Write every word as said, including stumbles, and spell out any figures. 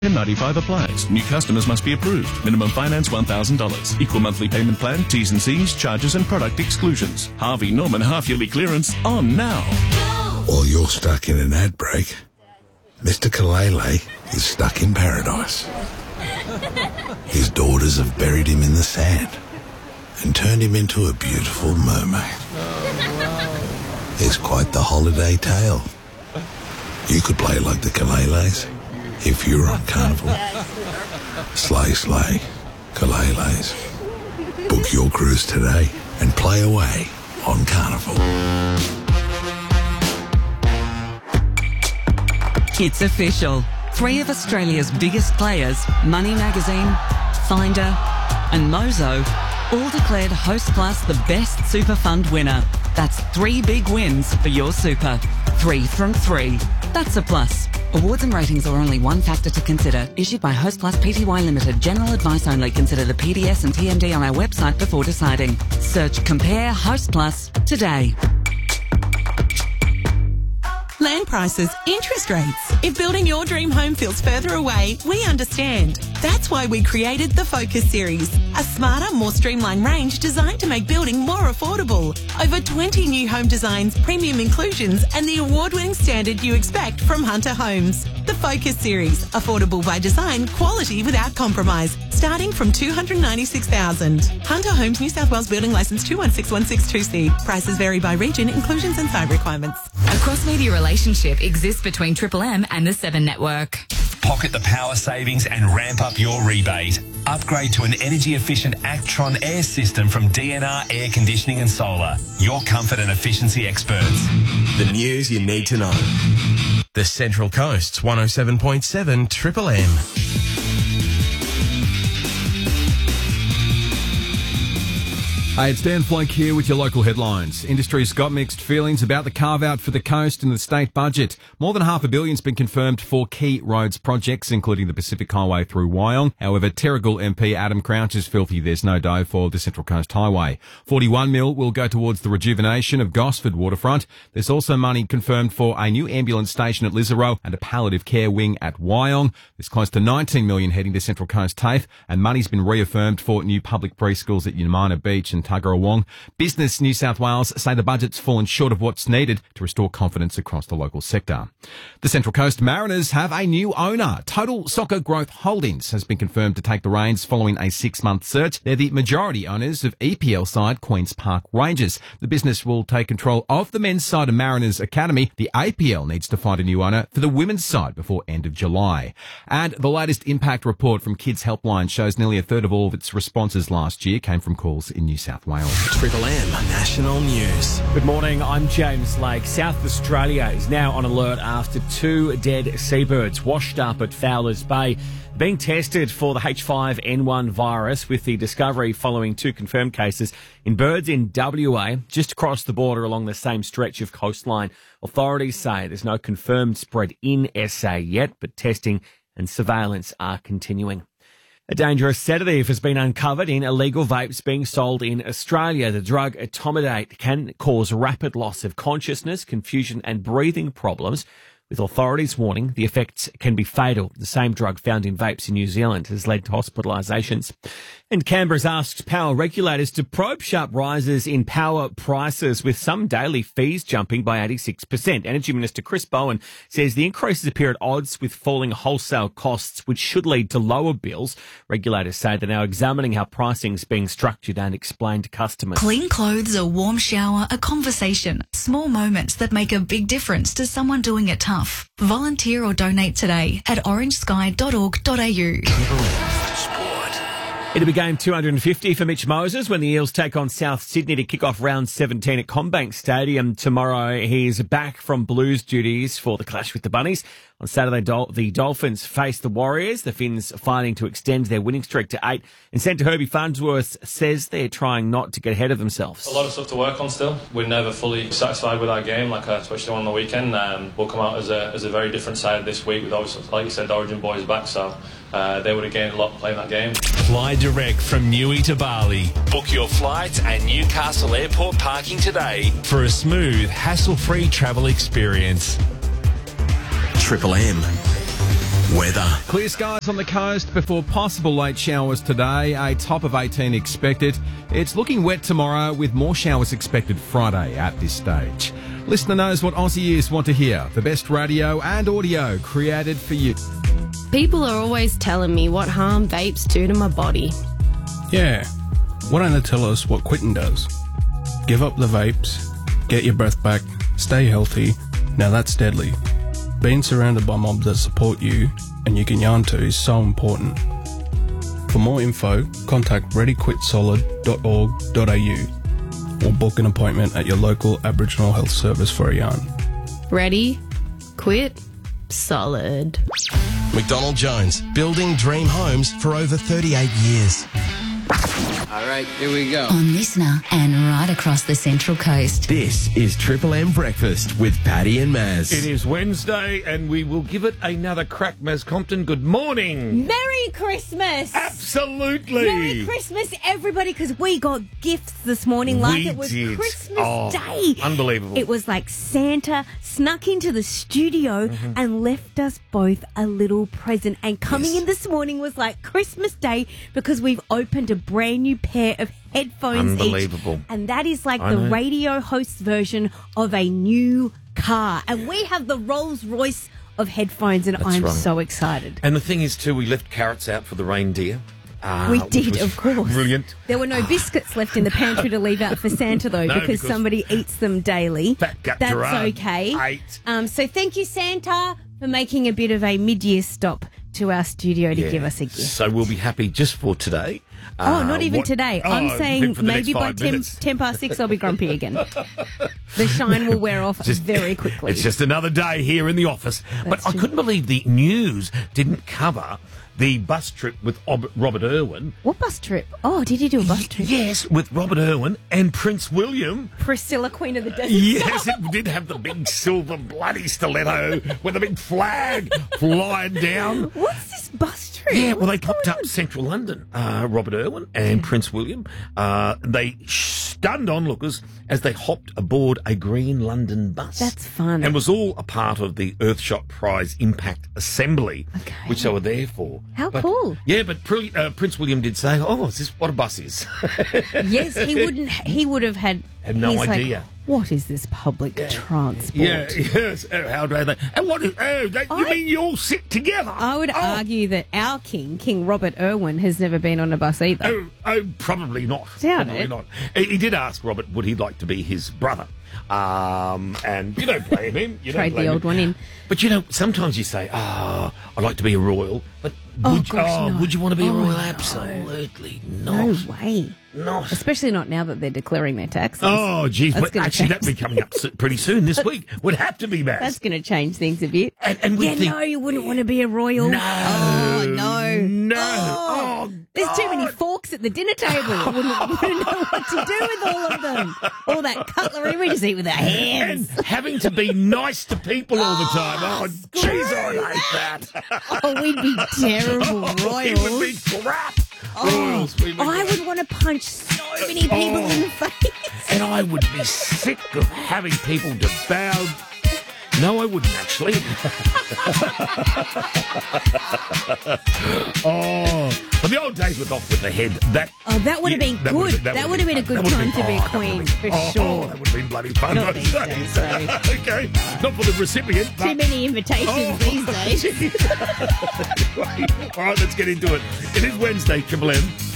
N ninety-five applies. New customers must be approved. Minimum finance one thousand dollars. Equal monthly payment plan, T's and C's, charges and product exclusions. Harvey Norman half-yearly clearance on now. While you're stuck in an ad break, Mister Kalele is stuck in paradise. His daughters have buried him in the sand and turned him into a beautiful mermaid. It's quite the holiday tale. You could play like the Kaleles if you're on Carnival. Slay, slay, Kaleles. Book your cruise today and play away on Carnival. It's official. Three of Australia's biggest players, Money Magazine, Finder and Mozo, all declared Hostplus the best super fund winner. That's three big wins for your super. Three from three. That's a plus. Awards and ratings are only one factor to consider. Issued by Hostplus Pty Limited. General advice only. Consider the P D S and T M D on our website before deciding. Search Compare Hostplus today. Land prices, interest rates. If building your dream home feels further away, we understand. That's why we created the Focus Series, a smarter, more streamlined range designed to make building more affordable. Over twenty new home designs, premium inclusions, and the award-winning standard you expect from Hunter Homes. The Focus Series, affordable by design, quality without compromise, starting from two hundred ninety-six thousand dollars. Hunter Homes, New South Wales Building Licence two one six one six two C. Prices vary by region, inclusions and site requirements. A cross-media relationship exists between Triple M and the Seven Network. Pocket the power savings and ramp up your rebate. Upgrade to an energy-efficient Actron air system from D N R Air Conditioning and Solar. Your comfort and efficiency experts. The news you need to know. The Central Coast's one oh seven point seven Triple M. Hey, it's Dan Flake here with your local headlines. Industry's got mixed feelings about the carve-out for the coast in the state budget. More than half a billion's been confirmed for key roads projects, including the Pacific Highway through Wyong. However, Terrigal M P Adam Crouch is filthy there's no dough for the Central Coast Highway. forty-one mil will go towards the rejuvenation of Gosford waterfront. There's also money confirmed for a new ambulance station at Lisarow and a palliative care wing at Wyong. There's close to nineteen million heading to Central Coast TAFE, and money's been reaffirmed for new public preschools at Yamana Beach and Tuggerawong. Business New South Wales say the budget's fallen short of what's needed to restore confidence across the local sector. The Central Coast Mariners have a new owner. Total Soccer Growth Holdings has been confirmed to take the reins following a six-month search. They're the majority owners of E P L side Queen's Park Rangers. The business will take control of the men's side of Mariners Academy. The A P L needs to find a new owner for the women's side before end of July. And the latest impact report from Kids Helpline shows nearly a third of all of its responses last year came from calls in New South Wales. Triple M National News. Good morning, I'm James Lake. South Australia is now on alert after two dead seabirds washed up at Fowler's Bay, being tested for the H five N one virus, with the discovery following two confirmed cases in birds in W A, just across the border along the same stretch of coastline. Authorities say there's no confirmed spread in S A yet, but testing and surveillance are continuing. A dangerous sedative has been uncovered in illegal vapes being sold in Australia. The drug etomidate can cause rapid loss of consciousness, confusion and breathing problems, with authorities warning the effects can be fatal. The same drug found in vapes in New Zealand has led to hospitalisations. And Canberra's asked power regulators to probe sharp rises in power prices, with some daily fees jumping by eighty-six percent. Energy Minister Chris Bowen says the increases appear at odds with falling wholesale costs, which should lead to lower bills. Regulators say they're now examining how pricing is being structured and explained to customers. Clean clothes, a warm shower, a conversation. Small moments that make a big difference to someone doing it tough. Volunteer or donate today at orange sky dot org dot a u. It'll be game two hundred fifty for Mitch Moses when the Eels take on South Sydney to kick off round seventeen at CommBank Stadium tomorrow. He's back from Blues duties for the clash with the Bunnies. On Saturday, Dol- the Dolphins face the Warriors, the Finns fighting to extend their winning streak to eight. And centre Herbie Farnsworth says they're trying not to get ahead of themselves. A lot of stuff to work on still. We're never fully satisfied with our game, like I touched on the weekend. Um, we'll come out as a, as a very different side this week with, obviously, like you said, the Origin boys back, so uh, they would have gained a lot playing that game. Fly direct from Newey to Bali. Book your flights and Newcastle Airport parking today for a smooth, hassle-free travel experience. Triple M Weather. Clear skies on the coast before possible late showers today. A top of eighteen expected. It's looking wet tomorrow with more showers expected Friday at this stage. Listener knows what Aussie ears want to hear. The best radio and audio created for you. People are always telling me what harm vapes do to my body. Yeah. Why don't they tell us what quitting does? Give up the vapes, get your breath back, stay healthy. Now that's deadly. Being surrounded by mobs that support you and you can yarn to is so important. For more info, contact ready quit solid dot org dot a u or book an appointment at your local Aboriginal Health Service for a yarn. Ready? Quit? Solid. McDonald Jones, building dream homes for over thirty-eight years. All right, here we go. On Listener and right across the Central Coast. This is Triple M Breakfast with Paddy and Maz. It is Wednesday, and we will give it another crack. Maz Compton, good morning. Merry Christmas. Absolutely. Merry Christmas, everybody, because we got gifts this morning like We it was did. Christmas Oh, Day. unbelievable. It was like Santa snuck into the studio Mm-hmm. and left us both a little present. And coming in this morning was like Christmas Day because we've opened a brand new pair of headphones Unbelievable. each. And that is like I the know. radio host's version of a new car. And we have the Rolls Royce of headphones, and That's I'm right. so excited. And the thing is, too, we left carrots out for the reindeer. Uh, We which did, was of course. Brilliant. There were no biscuits left in the pantry to leave out for Santa, though, No, because, because somebody eats them daily. Fat gut That's Gerard okay. ate. Um, so thank you, Santa, for making a bit of a mid-year stop to our studio to Yeah. give us a gift. So we'll be happy just for today. Oh, Uh, not even what- today. Oh, I'm saying for the maybe next by five ten, minutes. ten past six I'll be grumpy again. The shine will wear off Just- very quickly. It's just another day here in the office. but I couldn't believe the news didn't cover the bus trip with Ob- Robert Irwin. What bus trip? Oh, did he do a bus trip? Yes, with Robert Irwin and Prince William. Priscilla, Queen of the Desert. Yes, it did have the big silver bloody stiletto with a big flag flying down. What's this bus trip? Yeah, well, they popped up central London, uh, Robert Irwin and Prince William. Uh, they stunned onlookers as they hopped aboard a green London bus. That's fun. And was all a part of the Earthshot Prize Impact Assembly, which they were there for. How But- cool. Yeah, but Pri- uh, Prince William did say, oh, is this what a bus is? Yes, he wouldn't. He would have had. Had no he's like, idea. what is this public transport? Yeah, yes. Oh, how do they? And what is, oh, they, you mean you all sit together? I would argue that our king, King Robert Irwin, has never been on a bus either. Oh, oh, probably not. Doubt probably it. not. He, he did ask Robert, would he like to be his brother? Um, and you don't blame him. You don't Trade blame the old him. one in. But you know, sometimes you say, "Oh, I'd like to be a royal," but Oh, would, you, gosh, oh, no. would you want to be a Oh, royal? no. Absolutely No not. way. Not. Especially not now that they're declaring their taxes. Oh, geez, That's but gonna actually, change- that'll be coming up so- pretty soon this week. Would have to be, Matt. That's going to change things a bit. And, and we yeah, think, no, you wouldn't want to be a royal. No. Oh, no. No. Oh, there's too many forks at the dinner table. Wouldn't, wouldn't know what to do with all of them. All that cutlery, we just eat with our hands. and having to be nice to people all the time. Oh, jeez, I hate that. Oh, we'd be terrible Oh, we would be royals. crap. Oh, Royals, we would I would want to punch so many people Oh. in the face. And I would be sick of having people to bow. No, I wouldn't actually. oh, but the old days with off with the head. That Oh, that would have yeah, been that good. would've- That, that would have been a been- good that time would've to be been- a oh, that queen, would've for been- oh, sure. Oh, that would have been bloody fun. Not I'd these say. days, though. Okay, not for the recipient. Too but- many invitations Oh, these days. All right, let's get into it. It is Wednesday, Triple M.